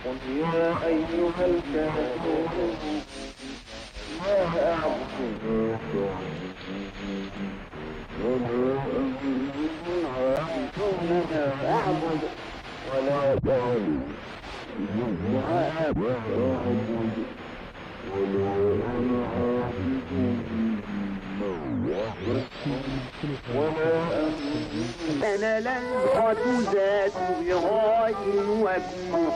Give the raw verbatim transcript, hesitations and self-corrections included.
قل يا أيها الكافرون ما أعبد ما تعبدون ولا أنتم عابدون ما أعبد ولا تعبدون ما أعبد ولا أنا عابد ما عبدتم ولا أنتم. أنا لن ذات غاية وابن